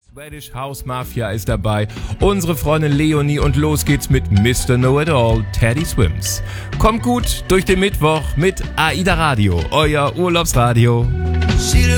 Swedish House Mafia ist dabei, unsere Freundin Leonie und los geht's mit Mr. Know-It-All, Teddy Swims. Kommt gut durch den Mittwoch mit AIDA Radio, euer Urlaubsradio.